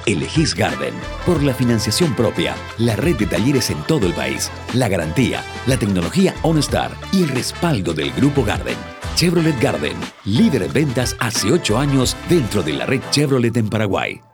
Elegís Garden por la financiación propia, la red de talleres en todo el país, la garantía, la tecnología OnStar y el respaldo del Grupo Garden. Chevrolet Garden, líder en ventas hace 8 años dentro de la red Chevrolet en Paraguay.